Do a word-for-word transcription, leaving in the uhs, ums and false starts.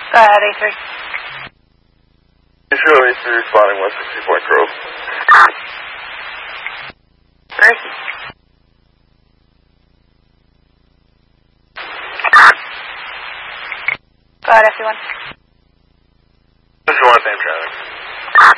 Go ahead, A three. Zero A three responding one sixty Point Grove. Where is he? Go ahead, F one. This is one, same traffic.